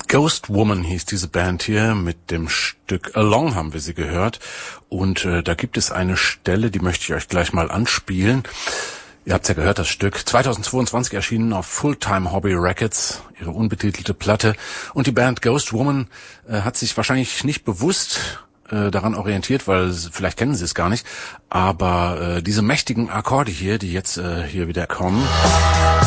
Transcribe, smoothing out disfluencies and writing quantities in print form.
Ghost Woman hieß diese Band hier, mit dem Stück Along haben wir sie gehört. Und da gibt es eine Stelle, die möchte ich euch gleich mal anspielen. Ihr habt's ja gehört, das Stück. 2022 erschienen auf Fulltime Hobby Records, ihre unbetitelte Platte. Und die Band Ghost Woman hat sich wahrscheinlich nicht bewusst daran orientiert, weil vielleicht kennen sie es gar nicht. Aber diese mächtigen Akkorde hier, die jetzt hier wieder kommen...